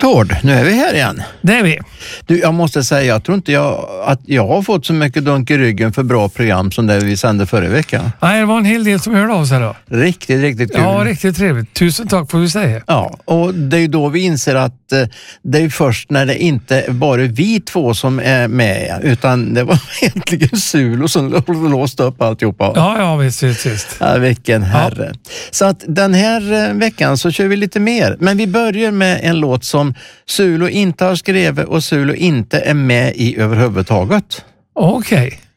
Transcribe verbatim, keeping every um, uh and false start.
Tord, nu är vi här igen. Det är vi. Du, jag måste säga, jag tror inte jag, att jag har fått så mycket dunk i ryggen för bra program som det vi sände förra veckan. Nej, det var en hel del som hörde av sig då. Riktigt, riktigt kul. Ja, riktigt trevligt. Tusen tack får vi säga. Ja, och det är ju då vi inser att eh, det är först när det inte är bara vi två som är med, utan det var egentligen Sulo som låste upp alltihopa. Ja, ja, visst, visst, visst. Ja, vilken herre. Ja. Så att den här eh, veckan så kör vi lite mer. Men vi börjar med en låt som Sulo inte har skrivit och Sulo inte är med i överhuvudtaget. Okej. Okay.